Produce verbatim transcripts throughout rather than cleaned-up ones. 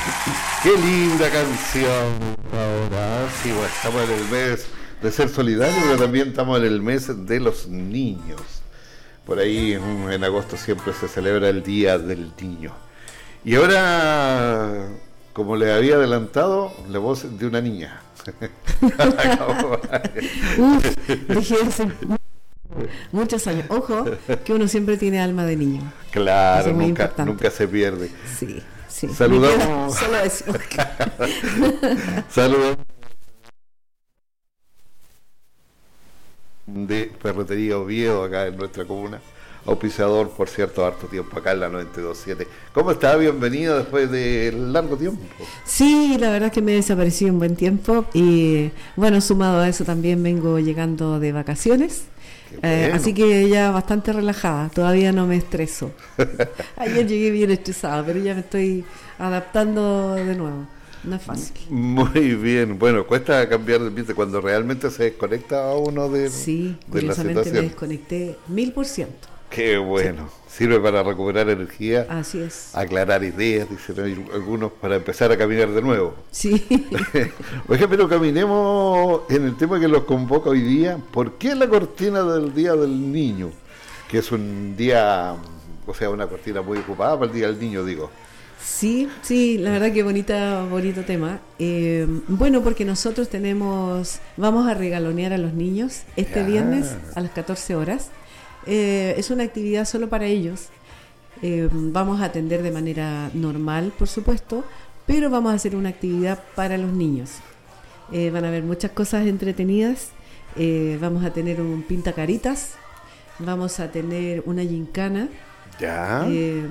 Qué linda canción ahora. Sí, bueno, estamos en el mes de ser solidario, pero también estamos en el mes de los niños. Por ahí en agosto siempre se celebra el Día del Niño. Y ahora, como le había adelantado, la voz de una niña. Uf, dejé hace muchos años. Ojo, que uno siempre tiene alma de niño. Claro, nunca, nunca se pierde. Sí, sí. Saludamos. Solo eso. Saludos. De Ferretería Oviedo, acá en nuestra comuna. Auspiciador, por cierto, harto tiempo acá en la noventa y dos punto siete. ¿Cómo está? Bienvenido después de largo tiempo. Sí, la verdad es que me desaparecí un buen tiempo y bueno, sumado a eso también vengo llegando de vacaciones. Bueno. Eh, así que ya bastante relajada, todavía no me estreso. Ayer llegué bien estresada, pero ya me estoy adaptando de nuevo. No es fácil. Muy bien, bueno, cuesta cambiar de ambiente cuando realmente se desconecta a uno de, sí, de la situación. Me desconecté mil por ciento. Qué bueno, sí. Sirve para recuperar energía. Así es. Aclarar ideas, dicen algunos, para empezar a caminar de nuevo. Sí. Oiga, pero caminemos en el tema que los convoca hoy día. ¿Por qué la cortina del Día del Niño? Que es un día, o sea, una cortina muy ocupada para el Día del Niño, digo. Sí, sí, la verdad que bonita, bonito tema. Eh, bueno, porque nosotros tenemos, vamos a regalonear a los niños este ya. viernes a las catorce horas. Eh, es una actividad solo para ellos. Eh, vamos a atender de manera normal, por supuesto, pero vamos a hacer una actividad para los niños. Eh, van a haber muchas cosas entretenidas. Eh, vamos a tener un pintacaritas, vamos a tener una gincana. Ya. Eh,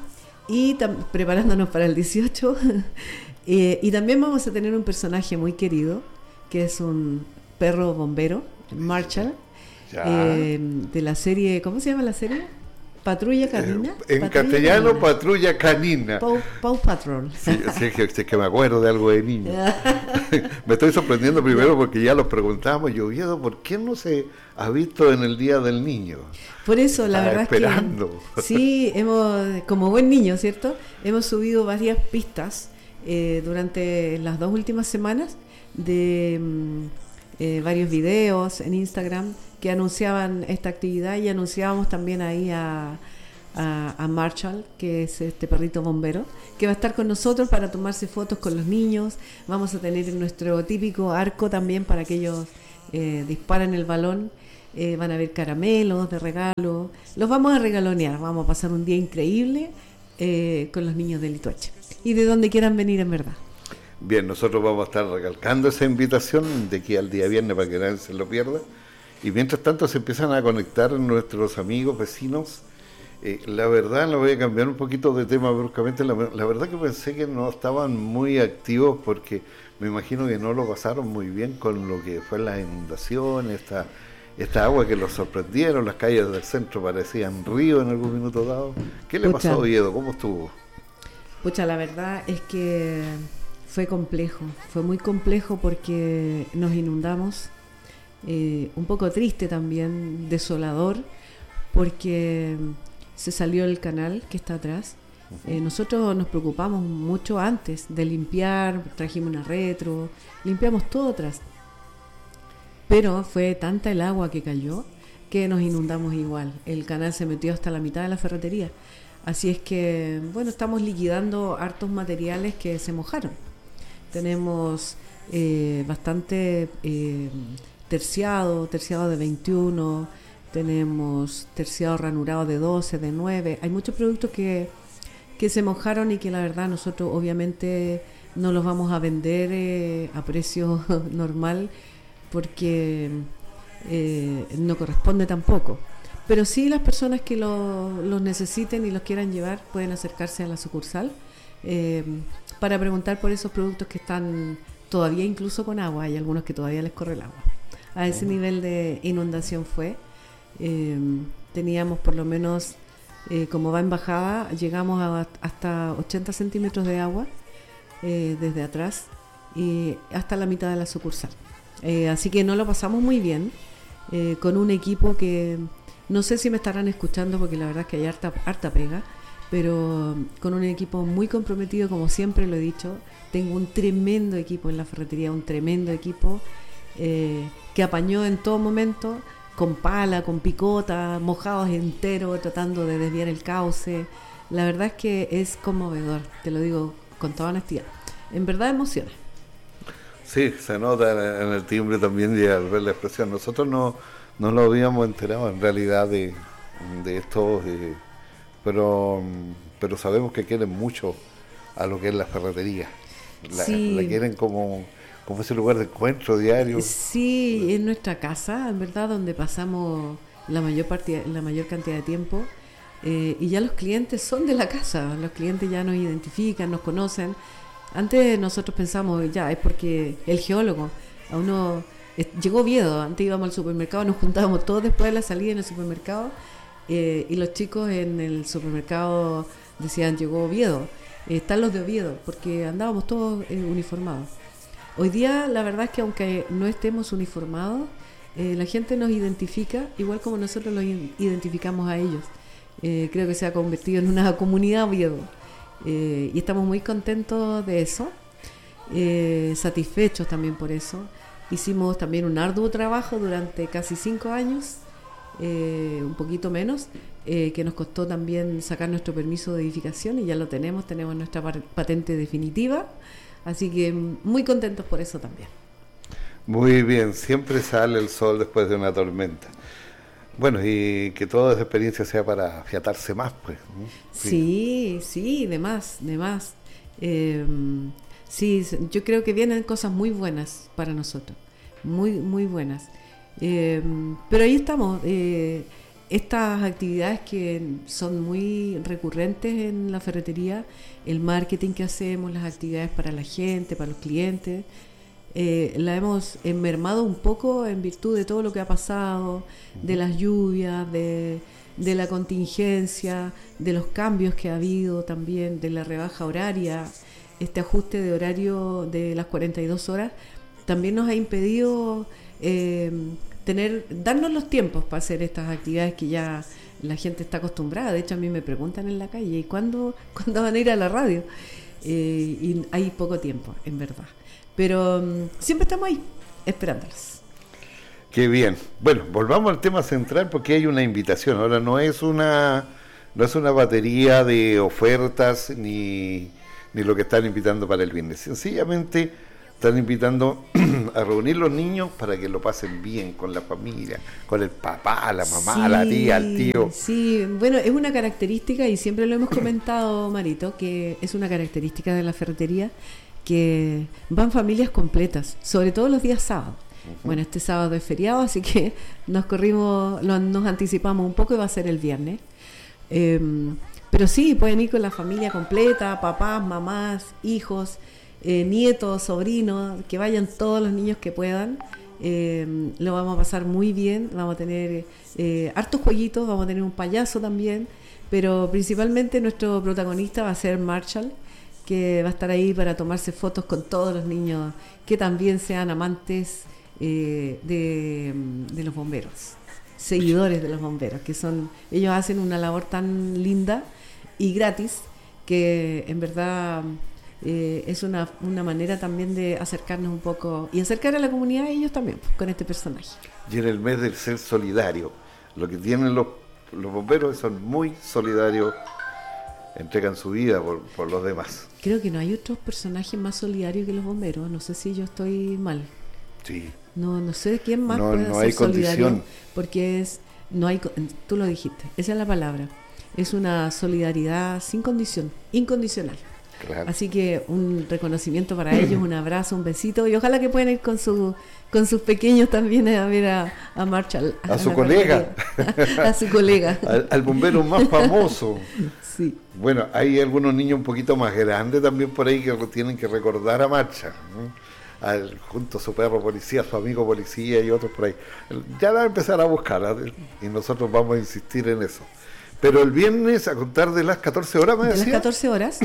y tam- preparándonos para el dieciocho. eh, y también vamos a tener un personaje muy querido, que es un perro bombero, Marshall. Eh, de la serie, ¿cómo se llama la serie? Patrulla Canina. Eh, en Patrulla castellano, Canina. Patrulla Canina. Paw, Paw Patrol. Sí, sí, sí, sí, que me acuerdo de algo de niño. Me estoy sorprendiendo primero porque ya los preguntábamos, yo, Oviedo, ¿por qué no se ha visto en el Día del Niño? Por eso, la Estaba verdad esperando. es que sí, hemos, como buen niño, ¿cierto? Hemos subido varias pistas eh, durante las dos últimas semanas de eh, varios videos en Instagram que anunciaban esta actividad y anunciábamos también ahí a, a, a Marshall, que es este perrito bombero, que va a estar con nosotros para tomarse fotos con los niños. Vamos a tener nuestro típico arco también para que ellos eh, disparen el balón. Eh, van a haber caramelos de regalo. Los vamos a regalonear, vamos a pasar un día increíble eh, con los niños de Lituache y de donde quieran venir en verdad. Bien, nosotros vamos a estar recalcando esa invitación de aquí al día viernes para que nadie se lo pierda. Y mientras tanto se empiezan a conectar nuestros amigos, vecinos. Eh, la verdad, lo voy a cambiar un poquito de tema bruscamente. La, la verdad que pensé que no estaban muy activos porque me imagino que no lo pasaron muy bien con lo que fue la inundación, esta, esta agua que los sorprendieron. Las calles del centro parecían ríos en algún minuto dado. ¿Qué le Pucha. pasó, Oviedo? ¿Cómo estuvo? Pucha, la verdad es que fue complejo, fue muy complejo porque nos inundamos. Eh, un poco triste también, desolador, porque se salió el canal que está atrás. Eh, nosotros nos preocupamos mucho antes de limpiar, trajimos una retro, limpiamos todo atrás. Pero fue tanta el agua que cayó que nos inundamos igual. El canal se metió hasta la mitad de la ferretería. Así es que, bueno, estamos liquidando hartos materiales que se mojaron. Tenemos eh, bastante... Eh, terciado, terciado de veintiuno, tenemos terciado ranurado de doce, de nueve. Hay muchos productos que, que se mojaron y que la verdad nosotros obviamente no los vamos a vender eh, a precio normal porque eh, no corresponde tampoco. Pero sí, las personas que lo, los necesiten y los quieran llevar pueden acercarse a la sucursal eh, para preguntar por esos productos que están todavía incluso con agua. Hay algunos que todavía les corre el agua. A ese nivel de inundación fue. Eh, teníamos por lo menos, eh, como va en bajada, llegamos a hasta ochenta centímetros de agua eh, desde atrás y hasta la mitad de la sucursal. Eh, así que no lo pasamos muy bien, eh, con un equipo que no sé si me estarán escuchando porque la verdad es que hay harta, harta pega, pero con un equipo muy comprometido, como siempre lo he dicho. Tengo un tremendo equipo en la ferretería, un tremendo equipo eh, que apañó en todo momento, con pala, con picota, mojados enteros, tratando de desviar el cauce. La verdad es que es conmovedor, te lo digo con toda honestidad. En verdad emociona. Sí, se nota en el timbre también y al ver la expresión. Nosotros no, no lo habíamos enterado en realidad de, de esto, eh, pero, pero sabemos que quieren mucho a lo que es la ferretería. La, sí. la quieren como, como ese lugar de encuentro diario. Sí, es nuestra casa, en verdad, donde pasamos la mayor, partida, la mayor cantidad de tiempo. Eh, y ya los clientes son de la casa, los clientes ya nos identifican, nos conocen. Antes nosotros pensamos, ya, es porque el geólogo, a uno, eh, llegó Oviedo, antes íbamos al supermercado, nos juntábamos todos después de la salida en el supermercado, eh, y los chicos en el supermercado decían, llegó Oviedo, eh, están los de Oviedo, porque andábamos todos eh, uniformados. Hoy día la verdad es que aunque no estemos uniformados, eh, la gente nos identifica igual como nosotros los identificamos a ellos. Eh, creo que se ha convertido en una comunidad Oviedo. Eh, y estamos muy contentos de eso, eh, satisfechos también por eso. Hicimos también un arduo trabajo durante casi cinco años, eh, un poquito menos, eh, que nos costó también sacar nuestro permiso de edificación y ya lo tenemos, tenemos nuestra patente definitiva, así que muy contentos por eso también. Muy bien, siempre sale el sol después de una tormenta. Bueno, y que toda esa experiencia sea para afiatarse más, pues. ¿no? Sí, sí, sí, de más, de más. Eh, sí, yo creo que vienen cosas muy buenas para nosotros, muy, muy buenas. Eh, pero ahí estamos. Eh, estas actividades que son muy recurrentes en la ferretería, el marketing que hacemos, las actividades para la gente, para los clientes, Eh, la hemos mermado un poco en virtud de todo lo que ha pasado, de las lluvias, de, de la contingencia, de los cambios que ha habido también, de la rebaja horaria. Este ajuste de horario de las cuarenta y dos horas también nos ha impedido eh, tener, darnos los tiempos para hacer estas actividades que ya la gente está acostumbrada. De hecho, a mí me preguntan en la calle, ¿y cuándo, cuándo van a ir a la radio? Eh, y hay poco tiempo, en verdad. Pero um, siempre estamos ahí, esperándolos. Qué bien. Bueno, volvamos al tema central porque hay una invitación. Ahora no es una no es una batería de ofertas ni, ni lo que están invitando para el viernes. Sencillamente están invitando a reunir los niños para que lo pasen bien con la familia, con el papá, la mamá, sí, la tía, el tío. Sí, bueno, es una característica y siempre lo hemos comentado, Marito, que es una característica de la ferretería que van familias completas, sobre todo los días sábados. Uh-huh. Bueno, este sábado es feriado, así que nos corrimos, nos anticipamos un poco y va a ser el viernes. Eh, pero sí, pueden ir con la familia completa, papás, mamás, hijos, eh, nietos, sobrinos, que vayan todos los niños que puedan. Eh, lo vamos a pasar muy bien, vamos a tener eh, hartos jueguitos, vamos a tener un payaso también, pero principalmente nuestro protagonista va a ser Marshall, que va a estar ahí para tomarse fotos con todos los niños que también sean amantes eh, de, de los bomberos, seguidores de los bomberos, que son, ellos hacen una labor tan linda y gratis que en verdad eh, es una, una manera también de acercarnos un poco y acercar a la comunidad a ellos también pues, con este personaje. Y en el mes del ser solidario, lo que tienen los, los bomberos son muy solidarios, entregan su vida por, por los demás. Creo que no hay otros personajes más solidarios que los bomberos, no sé si yo estoy mal. Sí. No, no sé quién más no, puede no ser hay solidario, condición. porque es, no hay, tú lo dijiste, esa es la palabra, es una solidaridad sin condición, incondicional. Claro. Así que un reconocimiento para ellos, un abrazo, un besito, y ojalá que puedan ir con su, con sus pequeños también a ver a, a Marshall. A, a su colega. A, a su colega. Al, al bombero más famoso. Sí. Bueno, hay algunos niños un poquito más grandes también por ahí que tienen que recordar a Marshall, ¿no? Al, junto a su perro policía, su amigo policía y otros por ahí. Ya la van a empezar a buscar, ¿eh? Y nosotros vamos a insistir en eso. Pero el viernes, a contar de las catorce horas, ¿me decía? De las catorce horas,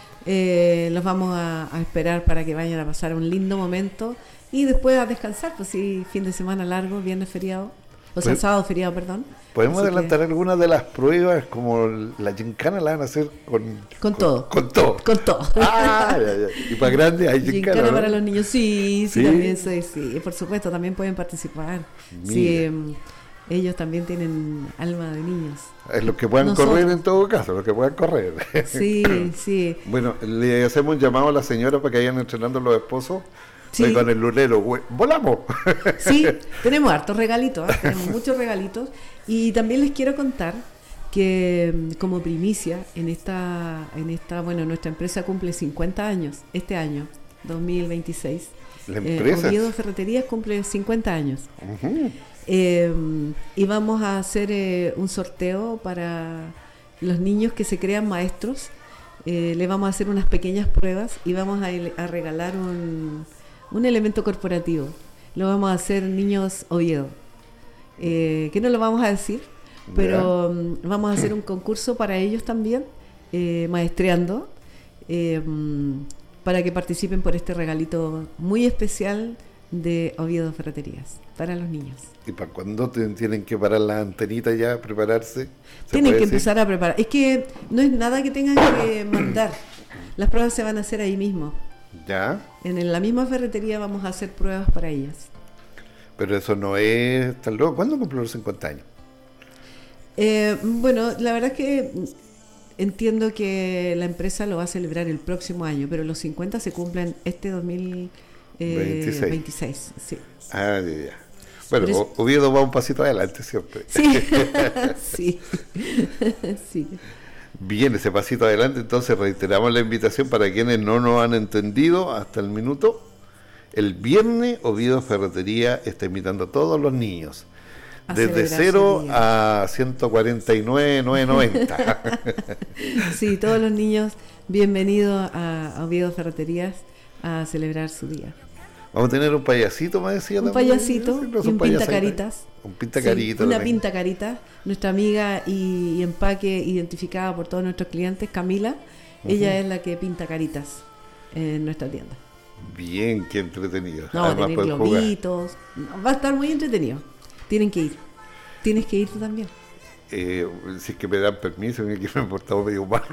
eh, los vamos a, a esperar para que vayan a pasar un lindo momento y después a descansar, pues sí, fin de semana largo, viernes feriado. o sea, sábado feriado, perdón. ¿Podemos Así adelantar que, algunas de las pruebas, como la gincana la van a hacer con... Con, con todo. Con todo. Con todo. Ah, ya, ya. Y para grandes hay gincana, Gincana, ¿no? Para los niños, sí, sí, sí, también, sí, sí, por supuesto, también pueden participar. Mira. Sí, um, ellos también tienen alma de niños. Es los que puedan Nosotros. correr en todo caso, los que puedan correr. Sí, sí. Bueno, le hacemos un llamado a la señora para que vayan entrenando los esposos. Sí. Con el lulero, güey, volamos. Sí, tenemos hartos regalitos, ¿eh? Tenemos muchos regalitos. Y también les quiero contar que como primicia, en esta, en esta, bueno, nuestra empresa cumple cincuenta años, este año, dos mil veintiséis. ¿La empresa? Eh, Oviedo Ferreterías cumple cincuenta años. Uh-huh. Eh, y vamos a hacer eh, un sorteo para los niños que se crean maestros. Eh, le vamos a hacer unas pequeñas pruebas y vamos a, a regalar un, un elemento corporativo. Lo vamos a hacer niños Oviedo. Eh, que no lo vamos a decir, pero um, vamos a hacer un concurso para ellos también, eh, maestreando, eh, um, para que participen por este regalito muy especial de Oviedo Ferreterías para los niños. ¿Y para cuándo tienen que parar las antenitas ya, prepararse? Tienen que empezar a preparar. Es que no es nada que tengan que mandar. Las pruebas se van a hacer ahí mismo. ¿Ya? En la misma ferretería vamos a hacer pruebas para ellas. Pero eso no es tan loco. ¿Cuándo cumplen los cincuenta años? Eh, bueno, la verdad es que entiendo que la empresa lo va a celebrar el próximo año, pero los cincuenta se cumplen este dos mil veintiséis. Sí. Ah, ya, ya. Bueno, eso... Oviedo va un pasito adelante siempre. Sí, sí. Sí. Bien, ese pasito adelante, entonces reiteramos la invitación para quienes no nos han entendido hasta el minuto. El viernes Oviedo Ferretería está invitando a todos los niños, a desde cero a ciento cuarenta y nueve mil novecientos noventa. Sí, todos los niños bienvenidos a Oviedo Ferreterías a celebrar su día. Vamos a tener un payasito, me decía. Un también. payasito Sí, no, y un pintacaritas. Un pintacarita. Sí, una también. pintacarita. Nuestra amiga y, y empaque identificada por todos nuestros clientes, Camila, uh-huh. Ella es la que pinta caritas en nuestra tienda. Bien, qué entretenido. No, Además, tener globitos. Va a estar muy entretenido. Tienen que ir. Tienes que ir tú también. Eh, si es que me dan permiso, que me he portado medio mal.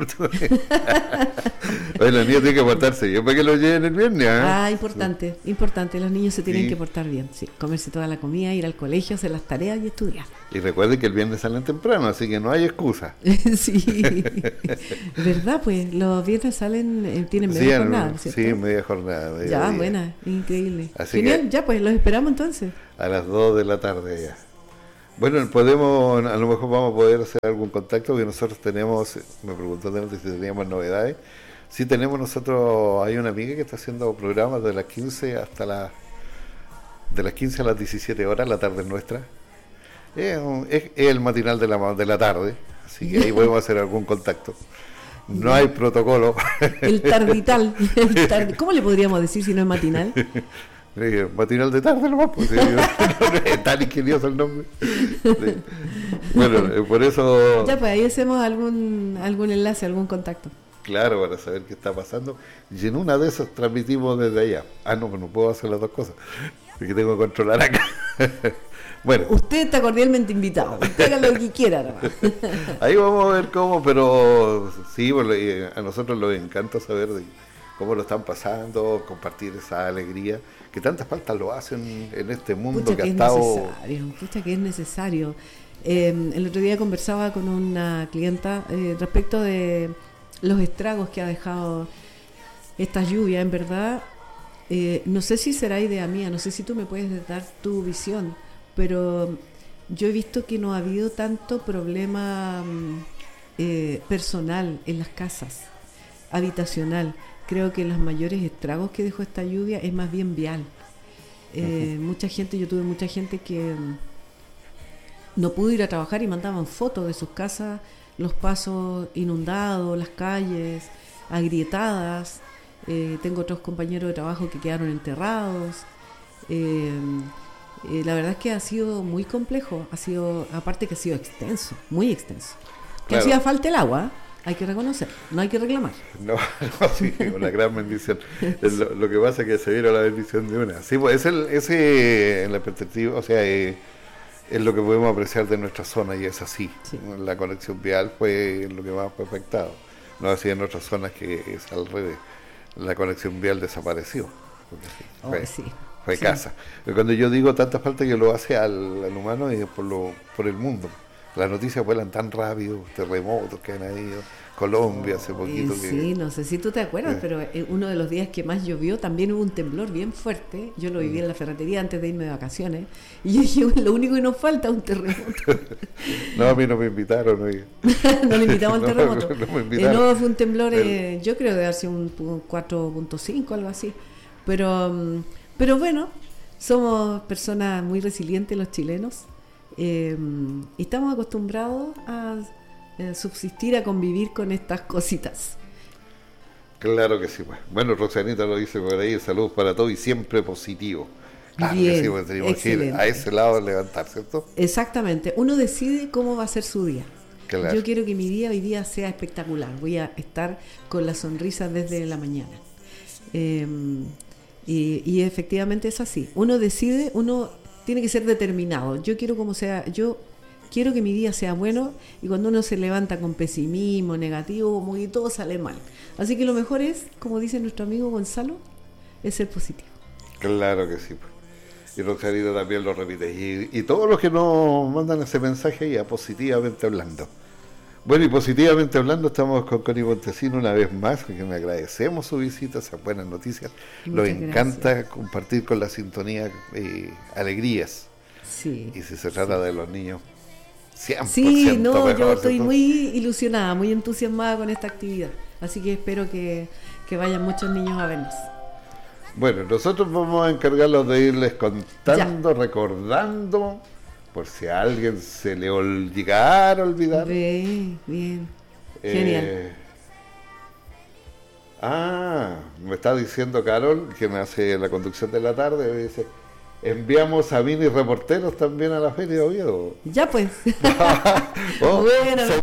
Oye, los niños tienen que portarse bien para que lo lleven el viernes. ¿eh? Ah, importante, sí. Importante. Los niños se tienen sí. que portar bien. Sí, comerse toda la comida, ir al colegio, hacer las tareas y estudiar. Y recuerden que el viernes salen temprano, así que no hay excusa. Sí, ¿verdad? Pues los viernes salen, eh, tienen media sí, jornada, ¿cierto? Sí, media jornada. Media ya, día. buena, increíble. Así Genial, que, ya pues los esperamos entonces. A las dos de la tarde ya. Bueno, podemos, a lo mejor vamos a poder hacer algún contacto, porque nosotros tenemos, me preguntó si teníamos novedades. Sí tenemos nosotros, hay una amiga que está haciendo programas de las quince hasta las, de las quince a las diecisiete horas, la tarde nuestra. Es, un, es, es el matinal de la, de la tarde, así que ahí podemos hacer algún contacto. No hay protocolo. El tardital, el tard... ¿cómo le podríamos decir si no es matinal? Eh, matinal de tarde nomás, pues, no, no es tan ingenioso el nombre. Sí. Bueno, eh, por eso... Ya, pues ahí hacemos algún algún enlace, algún contacto. Claro, para saber qué está pasando. Y en una de esas transmitimos desde allá. Ah, no, no puedo hacer las dos cosas, porque tengo que controlar acá. Bueno. Usted está cordialmente invitado, usted haga lo que quiera nomás. Ahí vamos a ver cómo, pero sí, bueno, a nosotros nos encanta saber de cómo lo están pasando, compartir esa alegría, que tantas faltas lo hacen en este mundo pucha que, que ha estado... es necesario, pucha que es necesario. Eh, el otro día conversaba con una clienta eh, respecto de los estragos que ha dejado esta lluvia, en verdad. Eh, no sé si será idea mía, no sé si tú me puedes dar tu visión, pero yo he visto que no ha habido tanto problema eh, personal en las casas, habitacional. Creo que los mayores estragos que dejó esta lluvia es más bien vial. Eh, uh-huh. Mucha gente, yo tuve mucha gente que no pudo ir a trabajar y mandaban fotos de sus casas, los pasos inundados, las calles agrietadas. Eh, tengo otros compañeros de trabajo que quedaron enterrados. Eh, eh, la verdad es que ha sido muy complejo, ha sido, aparte que ha sido extenso, muy extenso. Que claro. Hacía falta el agua. Hay que reconocer, no hay que reclamar. No, no sí, una gran bendición. Lo, lo que pasa es que se vieron la bendición de una. Sí, pues es el, ese en la perspectiva, o sea, eh, es lo que podemos apreciar de nuestra zona y es así. Sí. La conexión vial fue lo que más fue afectado. No así en otras zonas que es al revés. La conexión vial desapareció. Fue, oh, sí. fue Sí. casa. Pero cuando yo digo tanta falta que lo hace al, al humano y por, lo, por el mundo. Las noticias vuelan tan rápido, terremotos que han habido, Colombia hace poquito. Eh, que, sí, no sé si tú te acuerdas, eh. pero eh, uno de los días que más llovió también hubo un temblor bien fuerte. Yo lo viví en la ferretería antes de irme de vacaciones. Y yo dije, lo único que nos falta es un terremoto. No, a mí no me invitaron. Oye. No le invitamos al No, terremoto. no me Eh, invitaron. no, fue un temblor, eh, yo creo que debe haber sido un cuatro punto cinco, algo así. Pero, mm, pero bueno, somos personas muy resilientes los chilenos. Eh, y estamos acostumbrados a eh, subsistir, a convivir con estas cositas. Claro que sí. Pues. Bueno, Rosanita lo dice por ahí, saludos para todos y siempre positivo. Claro Bien, que sí, pues tenemos que ir excelente. a ese lado levantar, ¿cierto? Exactamente, uno decide cómo va a ser su día. Claro. Yo quiero que mi día hoy día sea espectacular, voy a estar con la sonrisa desde la mañana. Eh, y, y efectivamente es así, uno decide, uno tiene que ser determinado. Yo quiero como sea, yo quiero que mi día sea bueno, y cuando uno se levanta con pesimismo, negativo, como que todo sale mal. Así que lo mejor es, como dice nuestro amigo Gonzalo, es ser positivo. Claro que sí. Pues. Y Rosanita también lo repite. Y, y todos los que nos mandan ese mensaje ya positivamente hablando. Bueno, y positivamente hablando, estamos con Connie Montesino una vez más, que le agradecemos su visita, esas buenas noticias. Nos Muchas encanta gracias. compartir con la sintonía eh, alegrías. Sí. Y si se trata sí. de los niños, cien por ciento Sí, no, mejor, yo estoy ¿cierto? muy ilusionada, muy entusiasmada con esta actividad. Así que espero que, que vayan muchos niños a vernos. Bueno, nosotros vamos a encargarlos de irles contando, ya. recordando, por si a alguien se le ol- llegara a olvidar. Bien, bien. Eh, Genial. Ah, me está diciendo Carol, que me hace la conducción de la tarde, me dice, enviamos a mini reporteros también a la Feria de Oviedo. Ya pues. Oh, bueno, se-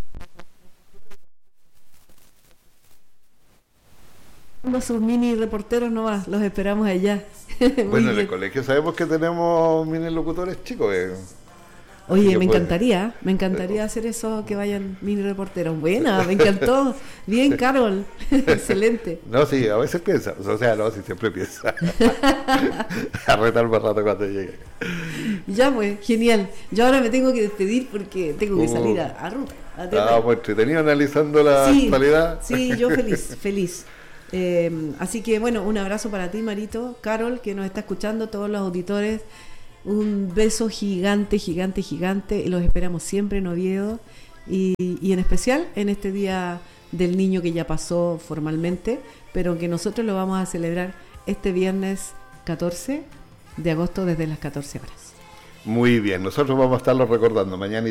sus mini reporteros nomás, los esperamos allá. Muy Bueno, en el bien. colegio sabemos que tenemos mini locutores chicos. Eh. Oye, Así que me puede- encantaría, me encantaría hacer eso, que vayan mini reporteros. Buena, me encantó. Bien, Carol. Excelente. No, sí, a veces piensa, o sea, no, sí, siempre piensa. A retar más rato cuando llegue. Ya pues, genial. Yo ahora me tengo que despedir porque tengo que Uh. salir a, a ruta. a terreno. Estábamos entretenidos analizando la Sí, actualidad. sí, yo feliz, feliz. Eh, así que bueno, un abrazo para ti, Marito, Carol, que nos está escuchando, todos los auditores. Un beso gigante, gigante, gigante. Y los esperamos siempre en Oviedo. Y, y en especial en este día del niño que ya pasó formalmente, pero que nosotros lo vamos a celebrar este viernes catorce de agosto desde las catorce horas. Muy bien, nosotros vamos a estarlo recordando mañana.